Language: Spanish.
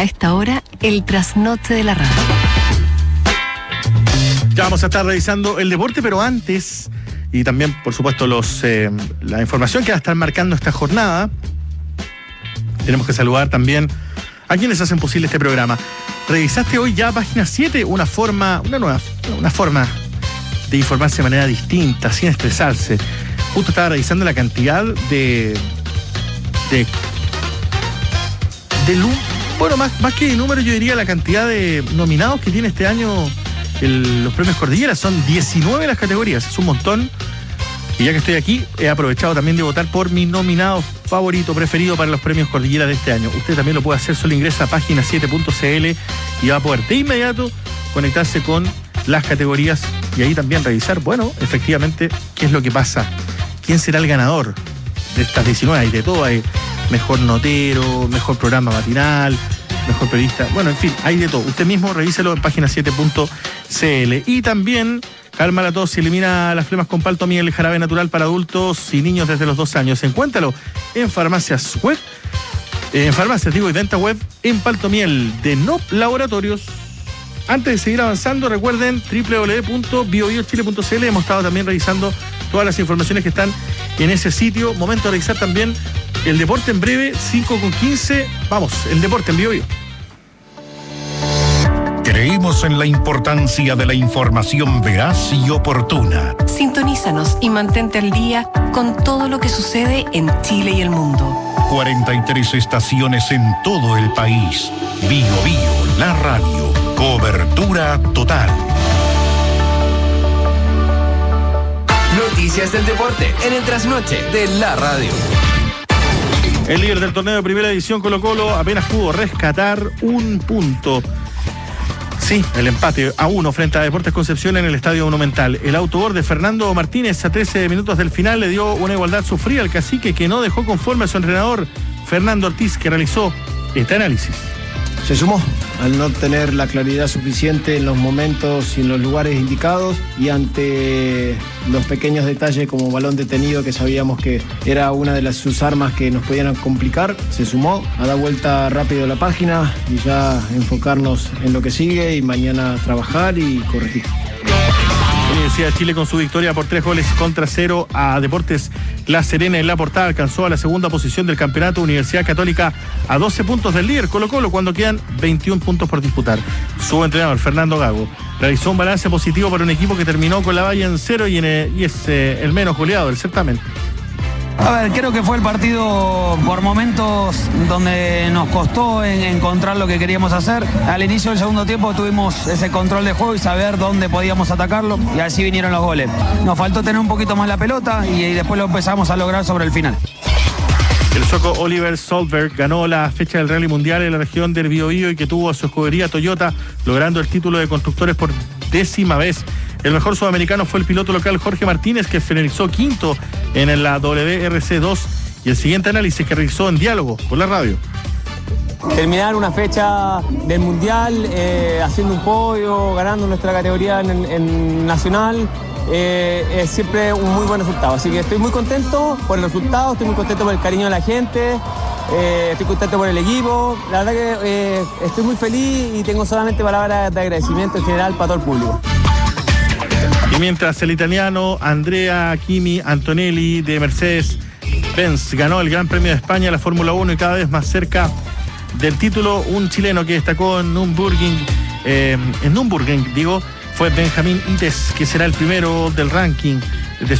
A esta hora, el trasnoche de la radio. Ya vamos a estar revisando el deporte, pero antes, y también, por supuesto, la información que va a estar marcando esta jornada, tenemos que saludar también a quienes hacen posible este programa. Revisaste hoy ya Página 7, una forma de informarse de manera distinta, sin estresarse. Justo estaba revisando la cantidad bueno, más que de números, yo diría la cantidad de nominados que tiene este año los premios Cordillera. Son 19 las categorías, es un montón. Y ya que estoy aquí, he aprovechado también de votar por mi nominado favorito, preferido para los premios Cordillera de este año. Usted también lo puede hacer, solo ingresa a página7.cl y va a poder de inmediato conectarse con las categorías y ahí también revisar, bueno, efectivamente, qué es lo que pasa, quién será el ganador de estas 19. Hay de todo, hay mejor notero, mejor programa matinal, mejor periodista, bueno, en fin, hay de todo. Usted mismo revíselo en página7.cl. Y también calma la tos y elimina las flemas con Paltomiel, el jarabe natural para adultos y niños desde los 2 años. Encuéntralo en farmacias web, y venta web en Paltomiel de NOP Laboratorios. Antes de seguir avanzando, recuerden www.biobiochile.cl. Hemos estado también revisando todas las informaciones que están en ese sitio. Momento de revisar también el deporte en breve, 5:15. Vamos, el deporte en Bio Bio. Creemos en la importancia de la información veraz y oportuna. Sintonízanos y mantente al día con todo lo que sucede en Chile y el mundo. 43 estaciones en todo el país. Bio Bio, la radio. Cobertura total. Noticias del deporte en el trasnoche de la radio. El líder del torneo de primera división, Colo-Colo, apenas pudo rescatar un punto. Sí, el empate a 1 frente a Deportes Concepción en el Estadio Monumental. El autogol de Fernando Martínez a 13 minutos del final le dio una igualdad sufrida al Cacique, que no dejó conforme a su entrenador Fernando Ortiz, que realizó este análisis. Se sumó al no tener la claridad suficiente en los momentos y en los lugares indicados, y ante los pequeños detalles como balón detenido, que sabíamos que era una de sus armas que nos podían complicar, se sumó a dar vuelta rápido a la página y ya enfocarnos en lo que sigue y mañana trabajar y corregir. Universidad de Chile, con su victoria por 3-0 a Deportes La Serena en La Portada, alcanzó a la segunda posición del campeonato. Universidad Católica a 12 puntos del líder Colo-Colo cuando quedan 21 puntos por disputar. Su entrenador, Fernando Gago, realizó un balance positivo para un equipo que terminó con la valla en 0 y es el menos goleado del certamen. A ver, creo que fue el partido por momentos donde nos costó encontrar lo que queríamos hacer. Al inicio del segundo tiempo tuvimos ese control de juego y saber dónde podíamos atacarlo, y así vinieron los goles. Nos faltó tener un poquito más la pelota y después lo empezamos a lograr sobre el final. El sueco Oliver Solberg ganó la fecha del Rally Mundial en la región del Biobío y que tuvo a su escudería Toyota, logrando el título de constructores por 10ª vez. El mejor sudamericano fue el piloto local Jorge Martínez, que finalizó quinto en la WRC2. Y el siguiente análisis que realizó en diálogo con la radio. Terminar una fecha del Mundial, haciendo un podio, ganando nuestra categoría en Nacional, es siempre un muy buen resultado. Así que estoy muy contento por el resultado, estoy muy contento por el cariño de la gente, estoy contento por el equipo. La verdad que estoy muy feliz y tengo solamente palabras de agradecimiento en general para todo el público. Y mientras el italiano Andrea Kimi Antonelli de Mercedes-Benz ganó el Gran Premio de España, la Fórmula 1, y cada vez más cerca del título, un chileno que destacó en Nürburgring, fue Benjamín Ites, que será el primero del ranking